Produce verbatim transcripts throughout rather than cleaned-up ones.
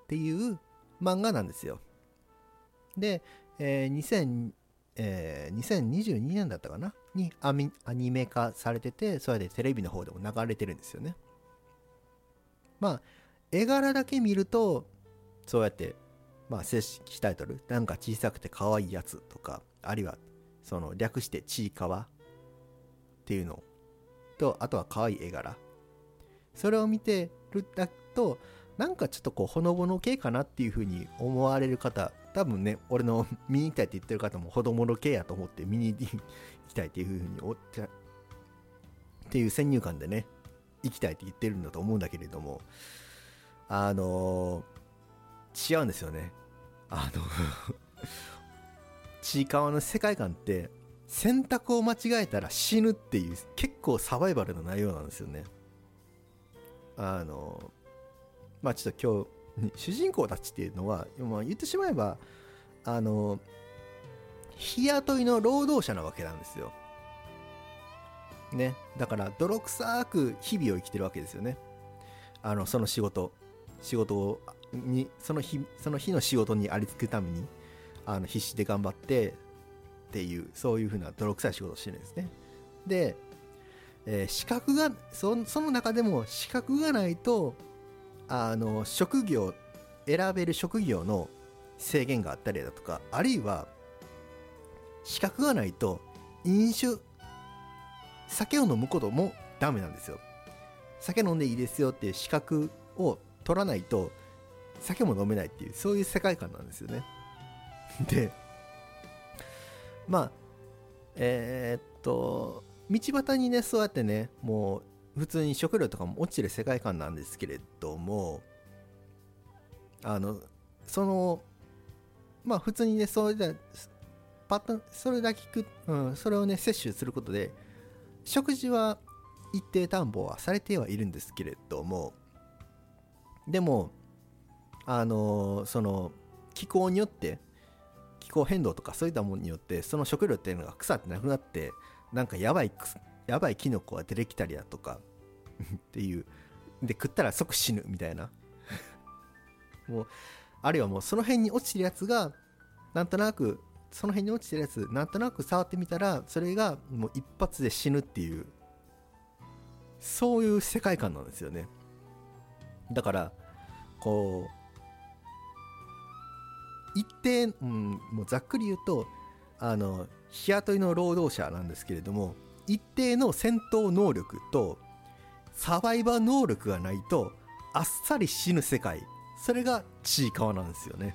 っていう漫画なんですよ。で、えー、2000えー、にせんにじゅうにねんだったかなにアミアニメ化されてて、それでテレビの方でも流れてるんですよね。まあ絵柄だけ見るとそうやってまあ正式タイトルなんか小さくて可愛いやつとか、あるいはその略してちいかわっていうのと、あとは可愛い絵柄、それを見てるだとなんかちょっとこうほのぼの系かなっていう風に思われる方、多分ね、俺の見に行きたいって言ってる方もほのぼの系やと思って見に行きたいっていう風におってっていう先入観でね行きたいって言ってるんだと思うんだけれども、あのー、違うんですよね。あのちいかわの世界観って選択を間違えたら死ぬっていう結構サバイバルの内容なんですよね。あのまあちょっと今日主人公たちっていうのは、まあ、言ってしまえばあの日雇いの労働者なわけなんですよね。だから泥臭く日々を生きてるわけですよね。あのその仕事仕事にその日その日の仕事にありつくためにあの必死で頑張ってっていう、そういう風な泥臭い仕事をしてるんですね。で、えー、資格が そ, その中でも資格がないとあの職業選べる職業の制限があったりだとか、あるいは資格がないと飲酒酒を飲むこともダメなんですよ。酒飲んでいいですよっていう資格を取らないと酒も飲めないっていう、そういう世界観なんですよね。でまあえー、っと道端にねそうやってねもう普通に食料とかも落ちる世界観なんですけれども、あのそのまあ普通にねそれでパッとそれだけく、うん、それをね摂取することで食事は一定担保はされてはいるんですけれども、でもあのその気候によって気候変動とかそういったものによってその食料っていうのが腐ってなくなって、なんかやばいやばいキノコが出てきたりだとかっていうで食ったら即死ぬみたいなもうあるいはもうその辺に落ちてるやつがなんとなくその辺に落ちてるやつなんとなく触ってみたらそれがもう一発で死ぬっていう、そういう世界観なんですよね。だからこう一定、うん、もうざっくり言うとあの日雇いの労働者なんですけれども、一定の戦闘能力とサバイバー能力がないとあっさり死ぬ世界、それがちいかわなんですよね。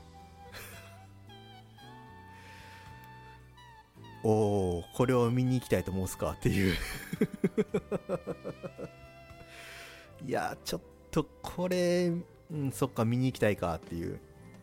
おー、これを見に行きたいと思うんすかっていういやちょっとこれ、うん、そっか見に行きたいかっていう。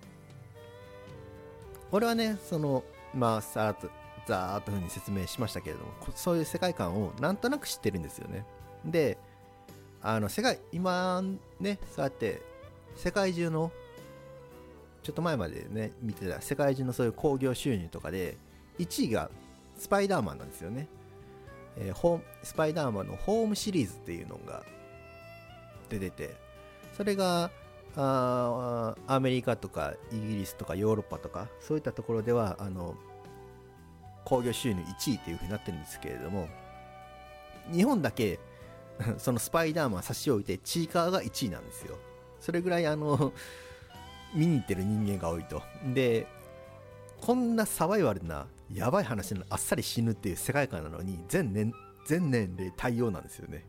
俺はねそのまあさらっとざーっと風に説明しましたけれども、そういう世界観をなんとなく知ってるんですよね。であの世界今ねそうやって世界中のちょっと前までね見てた世界中のそういう興行収入とかでいちいがスパイダーマンなんですよね。えー、ホスパイダーマンのホームシリーズっていうのが出てて、それがあアメリカとかイギリスとかヨーロッパとかそういったところではあの興行収入いちいという風になってるんですけれども、日本だけそのスパイダーマン差し置いてちいかわがいちいなんですよ。それぐらいあの見に行ってる人間が多いと。でこんなサバイバルなやばい話のあっさり死ぬっていう世界観なのに全年全年齢対応なんですよね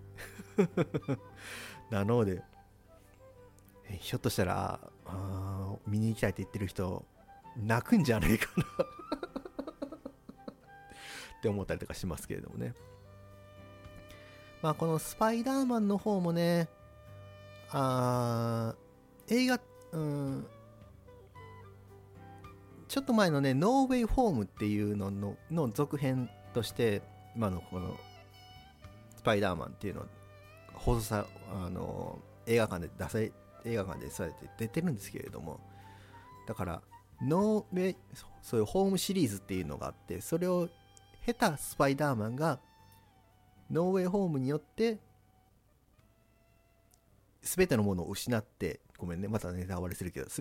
なのでひょっとしたらあ見に行きたいって言ってる人泣くんじゃないかなって思ったりとかしますけれどもね。まあこのスパイダーマンの方もね、あ映画、うん、ちょっと前のねノーウェイホームっていうの の, の続編として今のこのスパイダーマンっていうの放送さあの映画館で出され映画館でされて出てるんですけれども、だからノーウェイそういうホームシリーズっていうのがあって、それを経たスパイダーマンがノーウェイホームによって全てのものを失って、ごめんねまたネタバレするけど